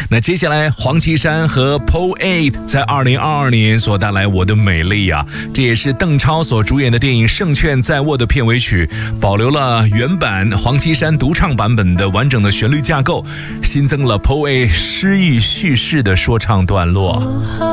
那接下来黄绮珊和 Poet 在2022年所带来我的美丽啊，这也是邓超所主演的电影《胜券在握》的片尾曲，保留了原版黄绮珊独唱版本的完整的旋律架构，新增了 Poet 诗意叙事的说唱段落。